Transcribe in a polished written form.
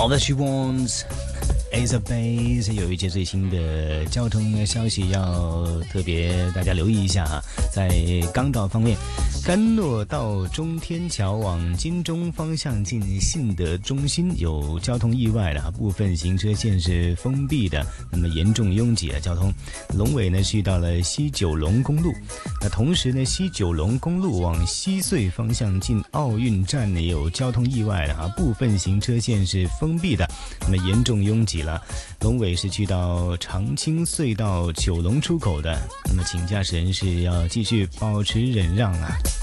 All that she wants is a base。 有一些最新的交通消息要特别大家留意一下哈。在港岛方面，甘诺道中天桥往金钟方向进信德中心有交通意外了，部分行车线是封闭的，那么严重拥挤的交通。龙尾呢是遇到了西九龙公路，那同时呢西九龙公路往西隧方向进奥运站呢也有交通意外了，部分行车线是封闭的，那么严重拥挤了。龙尾是去到长青隧道九龙出口的，那么请驾驶人是要继续保持忍让啊。